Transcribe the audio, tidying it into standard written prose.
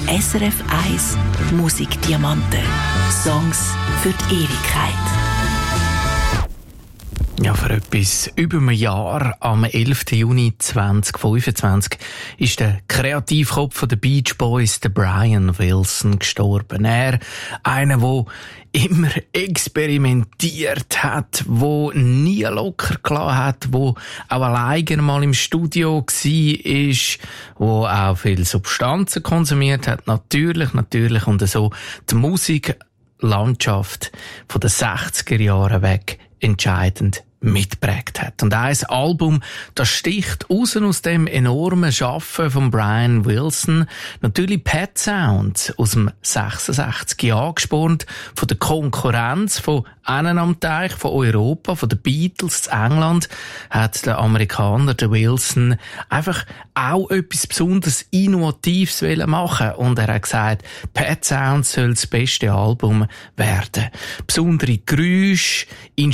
SRF 1 Musikdiamanten. Songs für die Ewigkeit. Ja, vor etwas über einem Jahr, am 11. Juni 2025, ist der Kreativkopf der Beach Boys, der Brian Wilson, gestorben. Er, einer, der immer experimentiert hat, wo nie locker gelassen hat, wo auch alleine mal im Studio war, wo auch viel Substanzen konsumiert hat, natürlich, und so die Musiklandschaft von den 60er Jahren weg entscheidend mitprägt hat. Und ein Album, das sticht raus aus dem enormen Schaffen von Brian Wilson. Natürlich Pet Sounds aus dem 66, angespornt von der Konkurrenz von einem am Teich, von Europa, von den Beatles zu England, hat der Amerikaner, der Wilson, einfach auch etwas besonders Innovatives machen. Und er hat gesagt, Pet Sounds soll das beste Album werden. Besondere Geräusche,